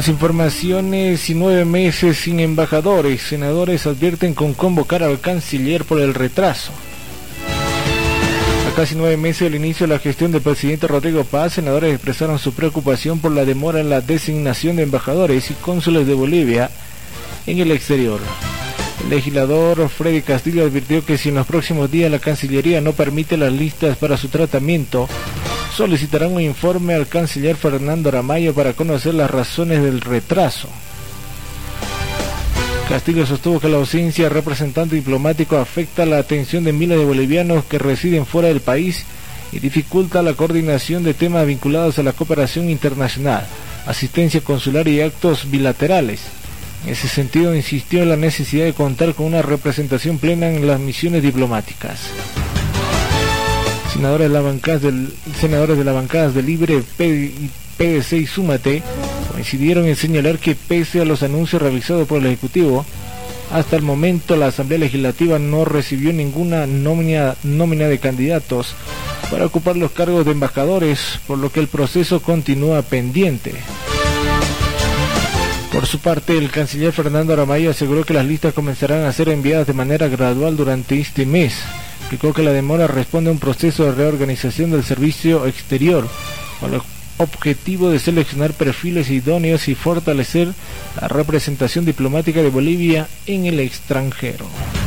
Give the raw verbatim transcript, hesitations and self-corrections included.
Más informaciones y nueve meses sin embajadores. Senadores advierten con convocar al canciller por el retraso. A casi nueve meses del inicio de la gestión del presidente Rodrigo Paz, senadores expresaron su preocupación por la demora en la designación de embajadores y cónsules de Bolivia en el exterior. El legislador Freddy Castillo advirtió que si en los próximos días la Cancillería no permite las listas para su tratamiento, solicitarán un informe al canciller Fernando Aramayo para conocer las razones del retraso. Castillo sostuvo que la ausencia de representante diplomático afecta la atención de miles de bolivianos que residen fuera del país y dificulta la coordinación de temas vinculados a la cooperación internacional, asistencia consular y actos bilaterales. En ese sentido, insistió en la necesidad de contar con una representación plena en las misiones diplomáticas. Senadores de la bancada del, senadores de la bancada de Libre, P D C y Súmate coincidieron en señalar que pese a los anuncios realizados por el Ejecutivo, hasta el momento la Asamblea Legislativa no recibió ninguna nómina, nómina de candidatos para ocupar los cargos de embajadores, por lo que el proceso continúa pendiente. Por su parte, el canciller Fernando Aramayo aseguró que las listas comenzarán a ser enviadas de manera gradual durante este mes. Explicó que la demora responde a un proceso de reorganización del servicio exterior, con el objetivo de seleccionar perfiles idóneos y fortalecer la representación diplomática de Bolivia en el extranjero.